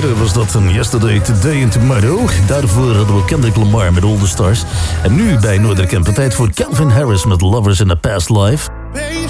geleden was dat een Yesterday, Today and Tomorrow. Daarvoor hadden we Kendrick Lamar met All the Stars. En nu bij Noorderkempen tijd voor Calvin Harris met Lovers in a Past Life.